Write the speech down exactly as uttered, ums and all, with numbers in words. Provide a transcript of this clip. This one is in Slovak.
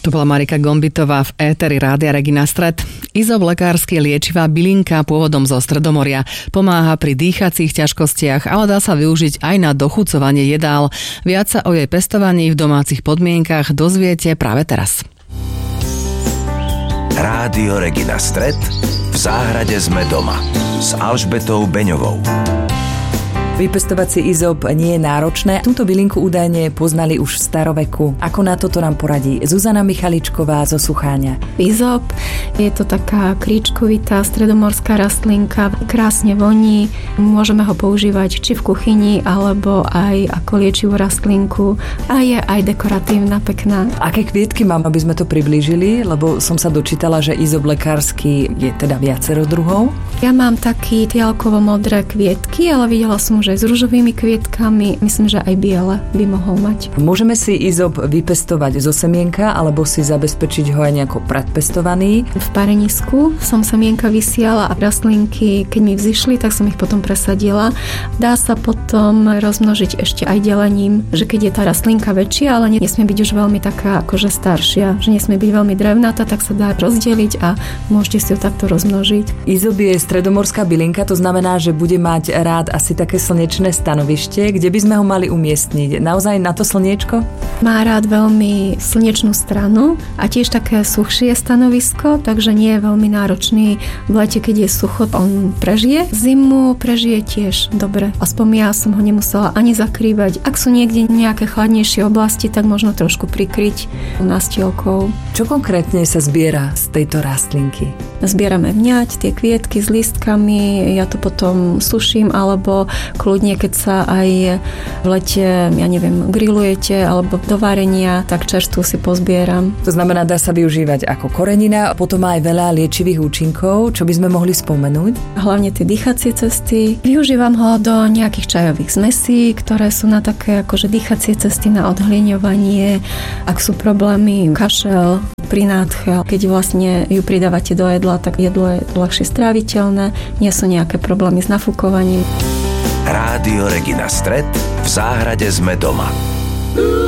Tu bola Marika Gombitová v éteri Rádia Regina Stret. Izob lekársky liečivá bylinka pôvodom zo Stredomoria. Pomáha pri dýchacích ťažkostiach, ale dá sa využiť aj na dochucovanie jedál. Viac sa o jej pestovaní v domácich podmienkach dozviete práve teraz. Rádio Regina Stret. V záhrade sme doma. S Alžbetou Beňovou. Vypestovať si izob nie je náročné. Túto bylinku údajne poznali už v staroveku. Ako na toto nám poradí Zuzana Michaličková zo Sucháňa. Izob je to taká kríčkovitá stredomorská rastlinka, krásne voní. Môžeme ho používať či v kuchyni, alebo aj ako liečivú rastlinku. A je aj dekoratívna, pekná. Aké kvietky mám, aby sme to priblížili? Lebo som sa dočítala, že izob lekársky je teda viacero druhov. Ja mám taký fialkovo-modré kvietky, ale videla som, že aj s ružovými kvietkami. Myslím, že aj biele by mohol mať. Môžeme si izob vypestovať zo semienka, alebo si zabezpečiť ho aj nejako predpestovaný? V parenisku som semienka vysiala a rastlinky, keď mi vzišli, tak som ich potom presadila. Dá sa potom rozmnožiť ešte aj delením, že keď je tá rastlinka väčšia, ale nesmie byť už veľmi taká akože staršia, že nesmie byť veľmi drevnatá, tak sa dá rozdeliť a môžete si ju takto rozmnožiť. Izob je stredomorská bylinka, to znamená, že bude mať rád asi také slnečné stanovište, kde by sme ho mali umiestniť. Naozaj na to slniečko? Má rád veľmi slnečnú stranu a tiež také suchšie stanovisko, takže nie je veľmi náročný. V lete, keď je sucho, on prežije. Zimu prežije tiež dobre. Aspoň ja som ho nemusela ani zakrývať. Ak sú niekde nejaké chladnejšie oblasti, tak možno trošku prikryť nástielkou. Čo konkrétne sa zbiera z tejto rastlinky? Zbierame vňať, tie kvietky s lístkami, ja to potom suším, alebo kľudne, keď sa aj v lete, ja neviem, grillujete alebo do varenia, tak čerstvu si pozbieram. To znamená, dá sa využívať ako korenina, potom má aj veľa liečivých účinkov, čo by sme mohli spomenúť? Hlavne tie dýchacie cesty. Využívam ho do nejakých čajových zmesí, ktoré sú na také akože dýchacie cesty na odhliňovanie, ak sú problémy, kašel, pri nádche. Keď vlastne ju pridávate do jedla, tak jedlo je ľahšie stráviteľné, nie sú nejaké problémy s nafúkovaním. Rádio Regina Stret. V záhrade sme doma.